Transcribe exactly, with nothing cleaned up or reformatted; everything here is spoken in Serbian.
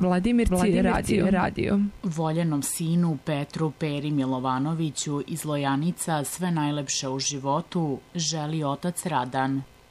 Vladimirci, Vladimirci radio. radio. Voljenom sinu Petru Peri Milovanoviću iz Lojanica sve najlepše u životu želi otac Radan.